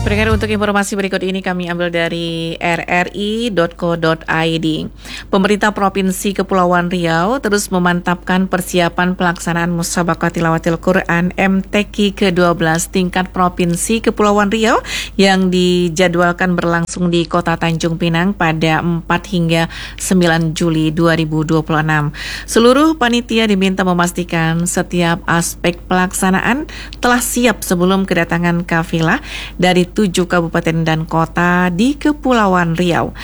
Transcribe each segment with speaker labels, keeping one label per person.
Speaker 1: Pendengar, untuk informasi berikut ini kami ambil dari rri.co.id. Pemerintah Provinsi Kepulauan Riau terus memantapkan persiapan pelaksanaan Musabaqah Tilawatil Quran MTQ ke-12 tingkat Provinsi Kepulauan Riau yang dijadwalkan berlangsung di Kota Tanjung Pinang pada 4 hingga 9 Juli 2026. Seluruh panitia diminta memastikan setiap aspek pelaksanaan telah siap sebelum kedatangan kafilah dari 7 kabupaten dan kota di Kepulauan Riau.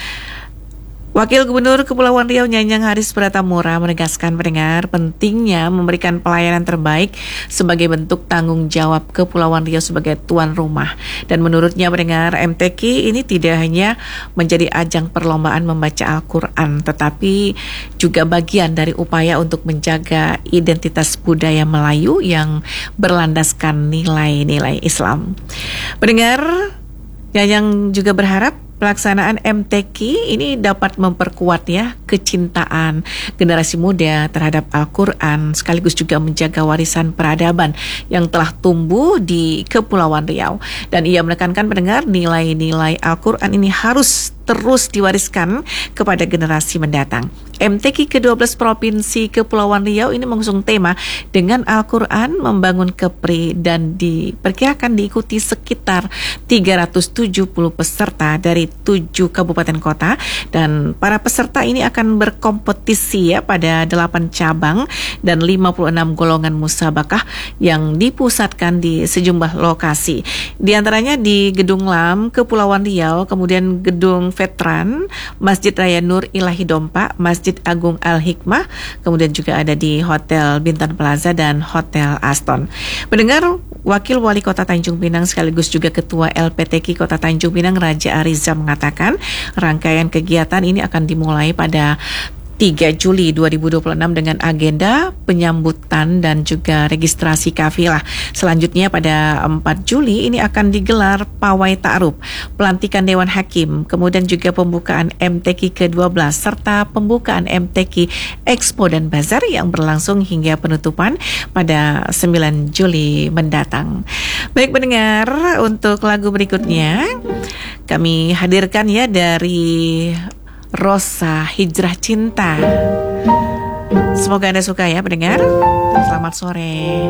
Speaker 1: Wakil Gubernur Kepulauan Riau Nyanyang Haris Pratamura menegaskan pendengar pentingnya memberikan pelayanan terbaik sebagai bentuk tanggung jawab Kepulauan Riau sebagai tuan rumah. Dan menurutnya pendengar, MTQ ini tidak hanya menjadi ajang perlombaan membaca Al-Quran, tetapi juga bagian dari upaya untuk menjaga identitas budaya Melayu yang berlandaskan nilai-nilai Islam. Pendengar, Nyanyang juga berharap pelaksanaan MTQ ini dapat memperkuat kecintaan generasi muda terhadap Al-Quran, sekaligus juga menjaga warisan peradaban yang telah tumbuh di Kepulauan Riau. Dan ia menekankan pendengar nilai-nilai Al-Quran ini harus terus diwariskan kepada generasi mendatang. MTQ ke-12 Provinsi Kepulauan Riau ini mengusung tema dengan Al-Quran membangun Kepri dan diperkirakan diikuti sekitar 370 peserta dari 7 kabupaten kota, dan para peserta ini akan berkompetisi pada 8 cabang dan 56 golongan musabaqah yang dipusatkan di sejumlah lokasi. Di antaranya di Gedung Lam Kepulauan Riau, kemudian Gedung Veteran, Masjid Raya Nur Ilahi Dompa, Masjid Agung Al-Hikmah, kemudian juga ada di Hotel Bintan Plaza dan Hotel Aston. Mendengar, Wakil Wali Kota Tanjung Pinang sekaligus juga Ketua LPTQ Kota Tanjung Pinang Raja Ariza mengatakan rangkaian kegiatan ini akan dimulai pada 3 Juli 2026 dengan agenda penyambutan dan juga registrasi kafilah. Selanjutnya pada 4 Juli ini akan digelar pawai ta'aruf, pelantikan Dewan Hakim, kemudian juga pembukaan MTQ ke-12 serta pembukaan MTQ Expo dan Bazar yang berlangsung hingga penutupan pada 9 Juli mendatang. Baik pendengar, untuk lagu berikutnya kami hadirkan dari Rosa Hijrah Cinta. Semoga Anda suka pendengar. Selamat sore.